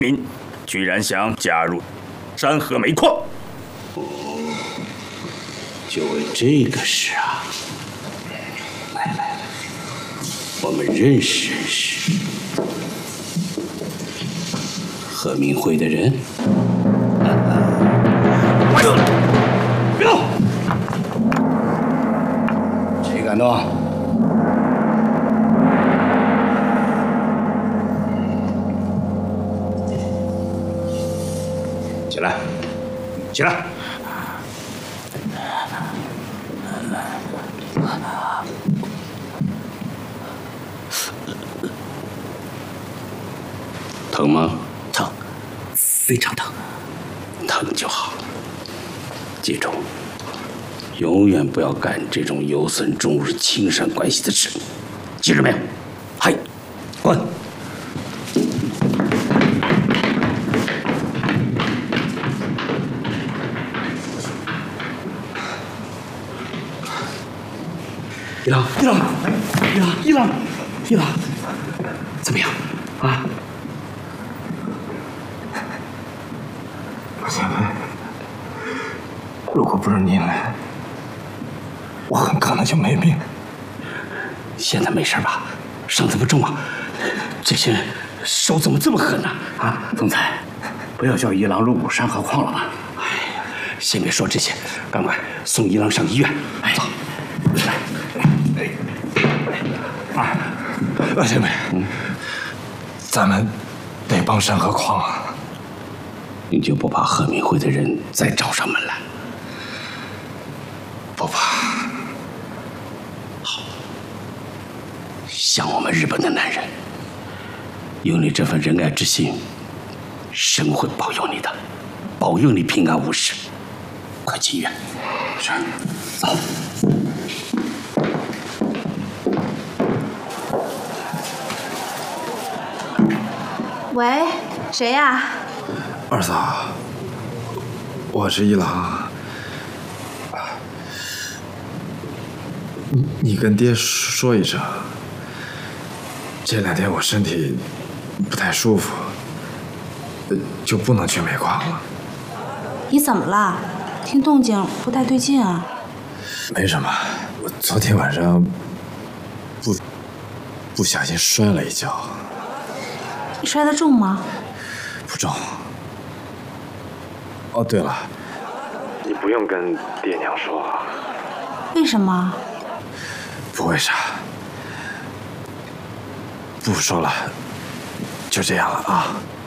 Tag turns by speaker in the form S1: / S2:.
S1: 民居然想加入山河煤矿。
S2: 就为这个事啊！来，我们认识认识。和民会的人，别动！谁敢动？起来，起来！疼吗？
S3: 疼，非常疼。
S2: 疼就好。记住，永远不要干这种有损中日亲善关系的事，记住没有？
S3: 嗨，滚！一郎，怎么样？啊？
S4: 老前辈，如果不是您来，我很可能就没命。
S2: 现在没事吧？伤这么重啊？这些人手怎么这么狠呢？
S3: 啊，总裁，不要叫一郎入股山河矿了吧？
S2: 哎呀，先别说这些，赶快送一郎上医院。哎，走。
S4: 老前辈，咱们得帮山河矿啊！
S2: 你就不怕和民会的人再找上门来？
S4: 不怕。
S2: 好，像我们日本的男人，有你这份仁爱之心，神会保佑你的，保佑你平安无事。快进医院。是，走。
S5: 喂，谁呀？
S4: 二嫂，我是一郎。你跟爹说一声，这2天我身体不太舒服，就不能去煤矿了。
S5: 你怎么了？听动静不太对劲啊。
S4: 没什么，我昨天晚上不小心摔了一跤。
S5: 你摔得重吗？
S4: 不重。哦，对了，你不用跟爹娘说。
S5: 为什么？
S4: 不为啥。不说了，就这样了啊。